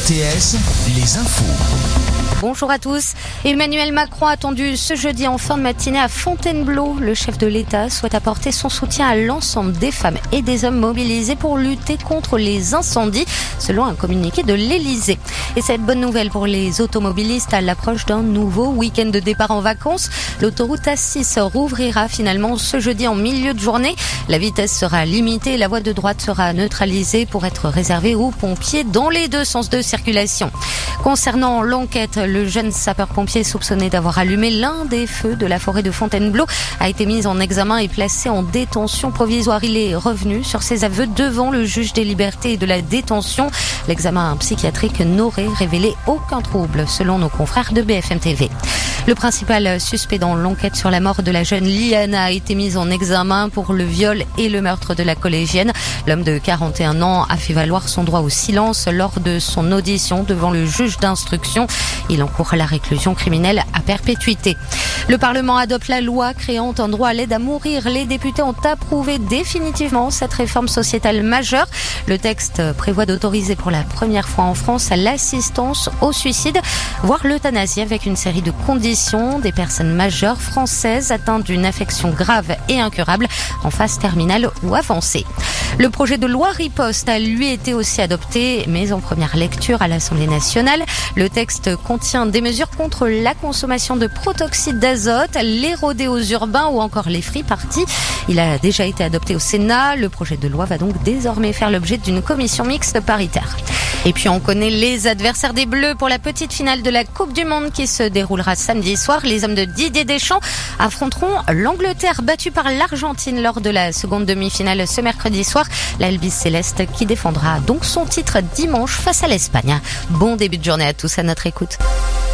RTS, les infos. Bonjour à tous. Emmanuel Macron attendu ce jeudi en fin de matinée à Fontainebleau. Le chef de l'État souhaite apporter son soutien à l'ensemble des femmes et des hommes mobilisés pour lutter contre les incendies, selon un communiqué de l'Élysée. Et cette bonne nouvelle pour les automobilistes à l'approche d'un nouveau week-end de départ en vacances. L'autoroute A6 rouvrira finalement ce jeudi en milieu de journée. La vitesse sera limitée et la voie de droite sera neutralisée pour être réservée aux pompiers dans les deux sens de circulation. Concernant l'enquête, le jeune sapeur-pompier soupçonné d'avoir allumé l'un des feux de la forêt de Fontainebleau a été mis en examen et placé en détention provisoire. Il est revenu sur ses aveux devant le juge des libertés et de la détention. L'examen psychiatrique n'aurait révélé aucun trouble, selon nos confrères de BFM TV. Le principal suspect dans l'enquête sur la mort de la jeune Liana a été mis en examen pour le viol et le meurtre de la collégienne. L'homme de 41 ans a fait valoir son droit au silence lors de son audition devant le juge d'instruction. Il encourt la réclusion criminelle à perpétuité. Le Parlement adopte la loi créant un droit à l'aide à mourir. Les députés ont approuvé définitivement cette réforme sociétale majeure. Le texte prévoit d'autoriser pour la première fois en France l'assistance au suicide, voire l'euthanasie avec une série de conditions. Des personnes majeures françaises atteintes d'une affection grave et incurable en phase terminale ou avancée. Le projet de loi riposte a lui été aussi adopté, mais en première lecture à l'Assemblée nationale. Le texte contient des mesures contre la consommation de protoxyde d'azote, les rodéos urbains ou encore les free-parties. Il a déjà été adopté au Sénat. Le projet de loi va donc désormais faire l'objet d'une commission mixte paritaire. Et puis on connaît les adversaires des Bleus pour la petite finale de la Coupe du Monde qui se déroulera samedi soir. Les hommes de Didier Deschamps affronteront l'Angleterre battue par l'Argentine lors de la seconde demi-finale ce mercredi soir. L'Albice Céleste qui défendra donc son titre dimanche face à l'Espagne. Bon début de journée à tous à notre écoute.